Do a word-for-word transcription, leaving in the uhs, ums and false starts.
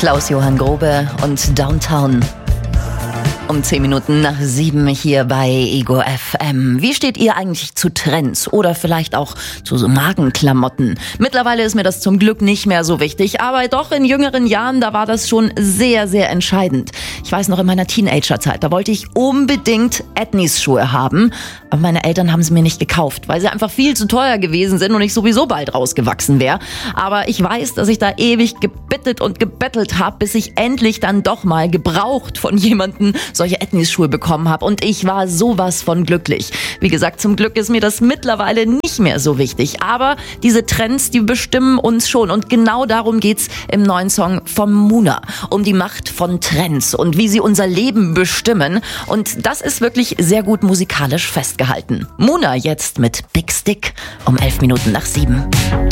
Klaus-Johann Grobe und Downtown. Um zehn Minuten nach sieben hier bei Ego F M. Wie steht ihr eigentlich zu Trends oder vielleicht auch zu so Markenklamotten? Mittlerweile ist mir das zum Glück nicht mehr so wichtig, aber doch in jüngeren Jahren, da war das schon sehr, sehr entscheidend. Ich weiß noch, in meiner Teenagerzeit, da wollte ich unbedingt Ethnies-Schuhe haben, aber meine Eltern haben sie mir nicht gekauft, weil sie einfach viel zu teuer gewesen sind und ich sowieso bald rausgewachsen wäre. Aber ich weiß, dass ich da ewig gebittet und gebettelt habe, bis ich endlich dann doch mal gebraucht von jemandem solche Ethnies-Schuhe bekommen habe und ich war sowas von glücklich. Wie gesagt, zum Glück ist mir das mittlerweile nicht mehr so wichtig, aber diese Trends, die bestimmen uns schon und genau darum geht's im neuen Song von Muna, um die Macht von Trends und wie sie unser Leben bestimmen und das ist wirklich sehr gut musikalisch festgehalten. Muna jetzt mit Big Stick um elf Minuten nach sieben.